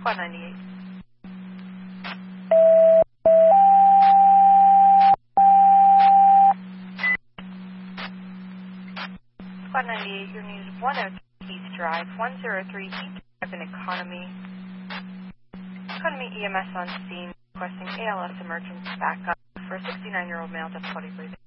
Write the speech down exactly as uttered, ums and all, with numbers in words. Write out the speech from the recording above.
Squad ninety-eight. Squad ninety-eight, your news one oh three East Drive, one oh three East Drive in Economy. Economy E M S on scene, requesting A L S emergency backup for a sixty-nine-year-old male difficulty breathing.